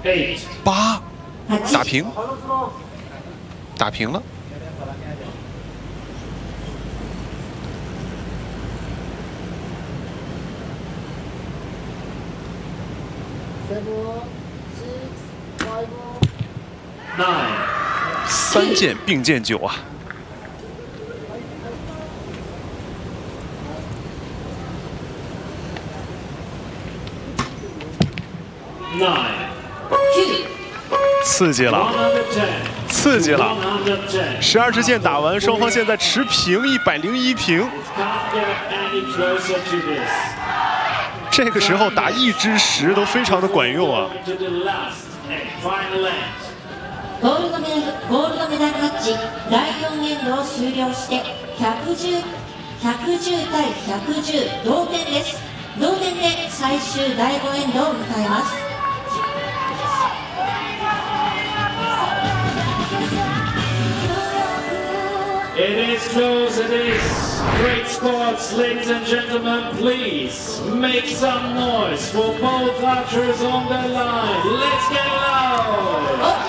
8，打平，打平了。 3键并键9啊！刺激了，刺激了！12支箭打完，双方现在持平，101平。这个时候打1支10都非常的管用啊！ ゴールドメダルマッチ第4エンドを終了して110対110同点です。同点で最終第5エンドを迎えます。It is close, it is great sports, ladies and gentlemen. Please make some noise for both archers on the line. Let's get loud.